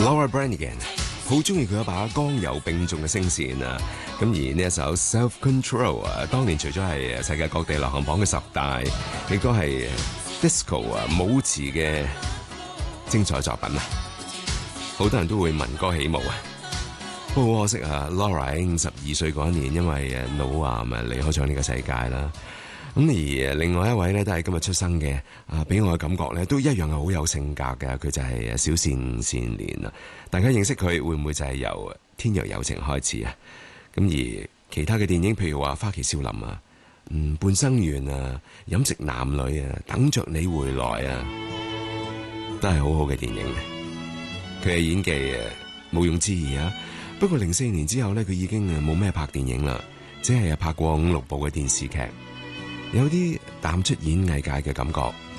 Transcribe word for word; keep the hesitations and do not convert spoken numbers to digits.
Laura Branigan 好中意佢一把剛柔並重嘅聲線啊！咁而呢一首 Self Control 啊，當年除咗係世界各地流行榜嘅十大，亦都係 disco 啊舞池嘅精彩作品啊！好多人都會聞歌起舞啊！不過可惜啊 ，Laura 喺五十二歲嗰一年，因為誒腦癌啊離開咗呢個世界啦。咁而另外一位咧，都係今日出生嘅啊，俾我嘅感覺咧，都一樣係好有性格嘅。佢就係小倩倩蓮啦。大家認識佢會唔會就係由《天若有情》開始啊？咁而其他嘅電影，譬如話《花旗少林》啊，嗯，《半生緣》啊，《飲食男女》啊，《等着你回來》啊，都係好好嘅電影嘅。佢嘅演技誒毋庸置疑啊。不過零四年之後咧，佢已經誒冇咩拍電影啦，只係拍過五六部嘅電視劇。有啲淡出演藝界嘅感覺。